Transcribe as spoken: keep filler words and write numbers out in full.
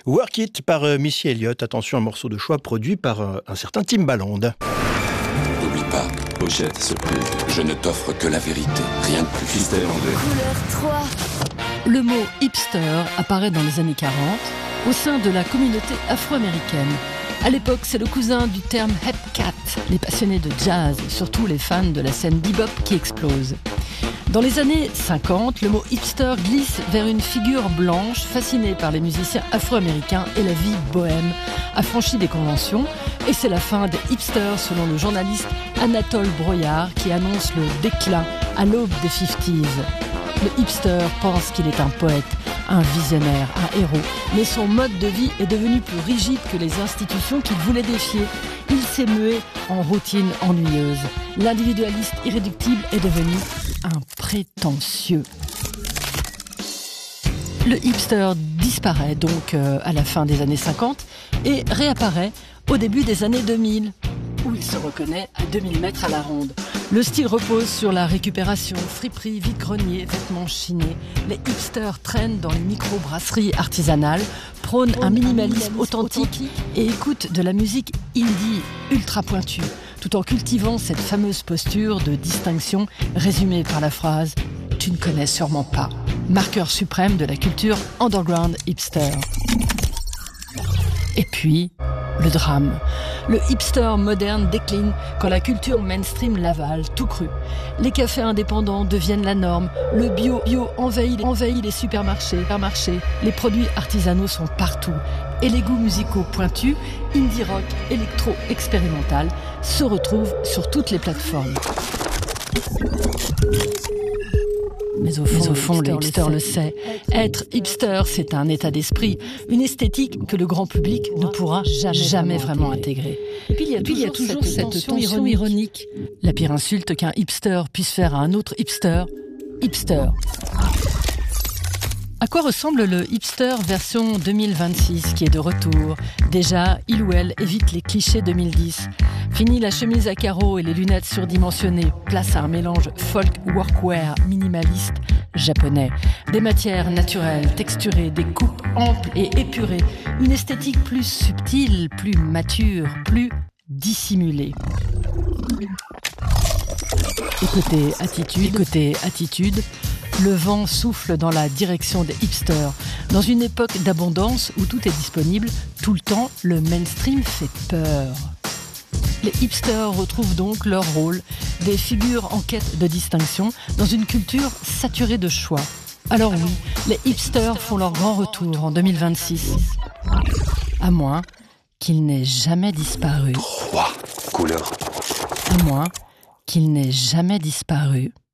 Work It par euh, Missy Elliott. Attention, un morceau de choix produit par euh, un certain Timbaland. N'oublie pas, pochette surprise. Je ne t'offre que la vérité, rien de plus fidèle en deux. Couleur trois. Le mot hipster apparaît dans les années quarante au sein de la communauté afro-américaine. À l'époque, c'est le cousin du terme hepcat, les passionnés de jazz, surtout les fans de la scène bebop qui explose. Dans les années cinquante, le mot hipster glisse vers une figure blanche fascinée par les musiciens afro-américains et la vie bohème, affranchie des conventions. Et c'est la fin des hipsters selon le journaliste Anatole Broyard qui annonce le déclin à l'aube des cinquantaines. Le hipster pense qu'il est un poète, un visionnaire, un héros. Mais son mode de vie est devenu plus rigide que les institutions qu'il voulait défier. Il s'est mué en routine ennuyeuse. L'individualiste irréductible est devenu un prétentieux. Le hipster disparaît donc euh, à la fin des années cinquante et réapparaît au début des années deux mille, où il se reconnaît à deux mille mètres à la ronde. Le style repose sur la récupération, friperie, vide-grenier, vêtements chinés. Les hipsters traînent dans les micro-brasseries artisanales, prônent un minimalisme authentique et écoutent de la musique indie ultra pointue, tout en cultivant cette fameuse posture de distinction résumée par la phrase « Tu ne connais sûrement pas », marqueur suprême de la culture underground hipster. Et puis, le drame. Le hipster moderne décline quand la culture mainstream l'avale, tout cru. Les cafés indépendants deviennent la norme. Le bio, bio envahit, envahit les supermarchés, supermarchés. Les produits artisanaux sont partout. Et les goûts musicaux pointus, indie rock, électro, expérimental, se retrouvent sur toutes les plateformes. Mais au fond, Mais au fond le hipster, le, hipster le sait. Être hipster, c'est un état d'esprit, une esthétique que le grand public ne pourra jamais, jamais vraiment intégrer. Et puis il y a, puis toujours, il y a toujours cette, cette tension, tension ironique. ironique. La pire insulte qu'un hipster puisse faire à un autre hipster, hipster. À quoi ressemble le hipster version deux mille vingt-six qui est de retour? Déjà, il ou elle évite les clichés deux mille dix. Fini la chemise à carreaux et les lunettes surdimensionnées. Place à un mélange folk workwear minimaliste japonais. Des matières naturelles, texturées, des coupes amples et épurées. Une esthétique plus subtile, plus mature, plus dissimulée. Et côté attitude, et côté attitude, le vent souffle dans la direction des hipsters. Dans une époque d'abondance où tout est disponible, tout le temps, le mainstream fait peur. Les hipsters retrouvent donc leur rôle, des figures en quête de distinction, dans une culture saturée de choix. Alors oui, les hipsters font leur grand retour en deux mille vingt-six. À moins qu'ils n'aient jamais disparu. Trois couleurs. À moins qu'ils n'aient jamais disparu.